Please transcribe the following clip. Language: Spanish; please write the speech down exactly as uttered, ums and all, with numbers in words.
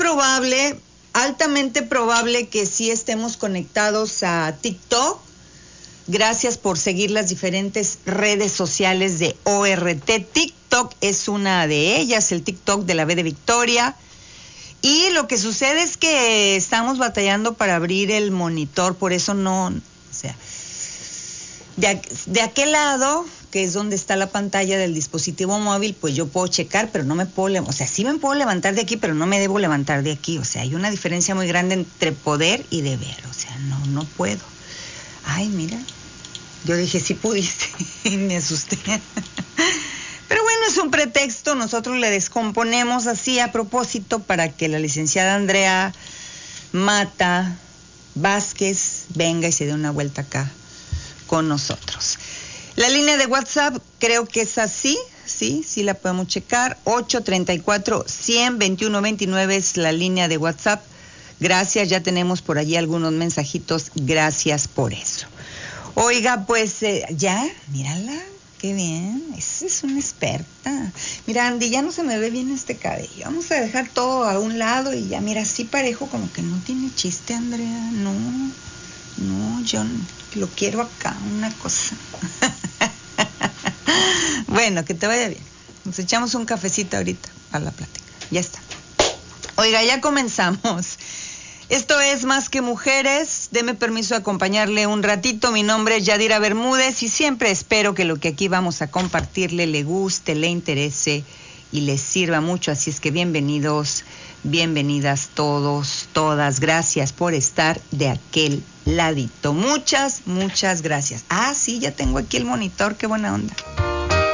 probable, altamente probable que sí estemos conectados a TikTok. Gracias por seguir las diferentes redes sociales de O R T. TikTok es una de ellas, el TikTok de la B de Victoria. Y lo que sucede es que estamos batallando para abrir el monitor, por eso no, o sea, de, de aquel lado, que es donde está la pantalla del dispositivo móvil, pues yo puedo checar, pero no me puedo, o sea, sí me puedo levantar de aquí, pero no me debo levantar de aquí. O sea, hay una diferencia muy grande entre poder y deber, o sea, no, no puedo. Ay, mira, yo dije, sí pudiste, y me asusté. Pero bueno, es un pretexto, nosotros le descomponemos así a propósito para que la licenciada Andrea Mata Vázquez venga y se dé una vuelta acá con nosotros. La línea de WhatsApp creo que es así, sí, sí la podemos checar. ocho treinta y cuatro, cien, veintiuno veintinueve es la línea de WhatsApp. Gracias, ya tenemos por allí algunos mensajitos, gracias por eso. Oiga, pues eh, ya, mírala. Qué bien, esa es una experta. Mira, Andy, ya no se me ve bien este cabello. Vamos a dejar todo a un lado y ya, mira, así parejo, como que no tiene chiste, Andrea. No, no, yo lo quiero acá, una cosa. Bueno, que te vaya bien. Nos echamos un cafecito ahorita a la plática. Ya está. Oiga, ya comenzamos. Esto es Más que Mujeres. Deme permiso de acompañarle un ratito. Mi nombre es Yadira Bermúdez y siempre espero que lo que aquí vamos a compartirle le guste, le interese y le sirva mucho. Así es que bienvenidos, bienvenidas todos, todas. Gracias por estar de aquel ladito. Muchas, muchas gracias. Ah, sí, ya tengo aquí el monitor. Qué buena onda.